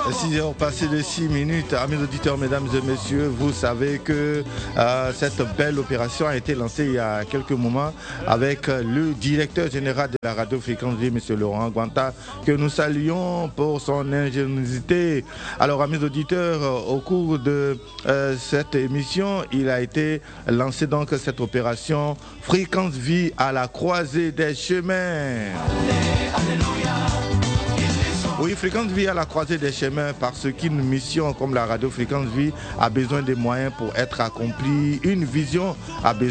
6h passées de 6 minutes. Amis auditeurs, mesdames et messieurs, vous savez que cette belle opération a été lancée il y a quelques moments avec le directeur général de la radio Fréquence Vie, M. Laurent Guanta, que nous saluons pour son ingéniosité. Alors, amis auditeurs, au cours de cette émission, il a été lancé donc cette opération Fréquence Vie à la croisée des chemins. Alléluia. Oui, Fréquence Vie à la croisée des chemins, parce qu'une mission comme la radio Fréquence Vie a besoin des moyens pour être accomplie. Une vision a besoin